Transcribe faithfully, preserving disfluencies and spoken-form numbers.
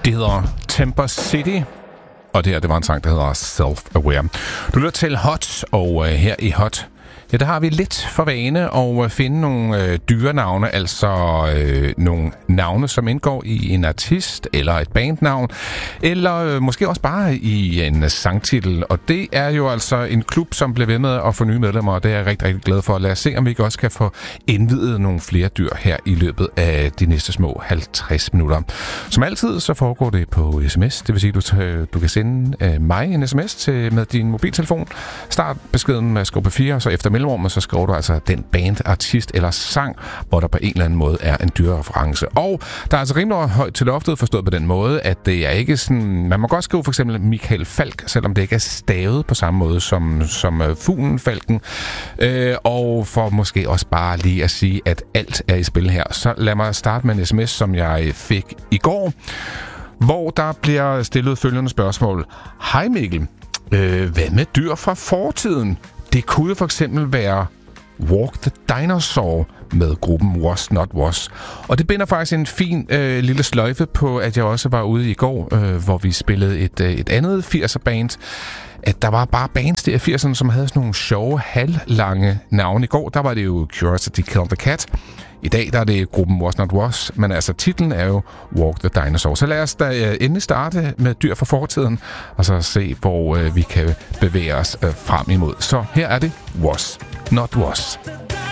Det hedder Temper City, og det her, det var en sang, der hedder Self-Aware. Du lytter til Hot, og øh, her i Hot, ja, der har vi lidt for vane at finde nogle øh, dyrenavne, altså øh, nogle navne, som indgår i en artist eller et bandnavn, eller øh, måske også bare i en sangtitel. Og det er jo altså en klub, som bliver ved med at få nye medlemmer, og det er jeg rigtig, rigtig glad for. Lad os se, om vi også kan få indviet nogle flere dyr her i løbet af de næste små halvtreds minutter. Som altid, så foregår det på sms. Det vil sige, at du, du kan sende øh, mig en sms til, med din mobiltelefon. Start beskeden med skub fire, og så efter mellemrummet, så skriver du altså den band, artist eller sang, hvor der på en eller anden måde er en dyrereference. Og der er altså rimelig højt til loftet, forstået på den måde, at det er ikke sådan... Man må godt skrive for eksempel Michael Falk, selvom det ikke er stavet på samme måde som, som uh, fuglen Falken. Øh, og for måske også bare lige at sige, at alt er i spil her. Så lad mig starte med en sms, som jeg fik i går, hvor der bliver stillet følgende spørgsmål. Hej Mikkel, øh, hvad med dyr fra fortiden? Det kunne for eksempel være Walk the Dinosaur med gruppen Was Not Was. Og det binder faktisk en fin øh, lille sløjfe på, at jeg også var ude i går, øh, hvor vi spillede et, øh, et andet firser-band. At der var bare bands der i firserne, som havde sådan nogle sjove, halvlange navne. I går, der var det jo Curiosity Killed the Cat. I dag, der er det gruppen Was Not Was, men altså titlen er jo Walk the Dinosaur. Så lad os da uh, endelig starte med dyr fra fortiden, og så se, hvor uh, vi kan bevæge os uh, frem imod. Så her er det Was Not Was.